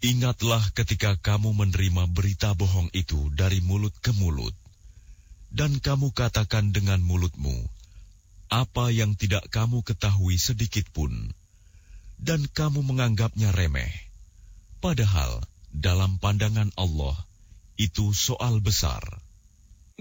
Ingatlah ketika kamu menerima berita bohong itu dari mulut ke mulut, dan kamu katakan dengan mulutmu apa yang tidak kamu ketahui sedikit pun, dan kamu menganggapnya remeh. Padahal dalam pandangan Allah itu soal besar.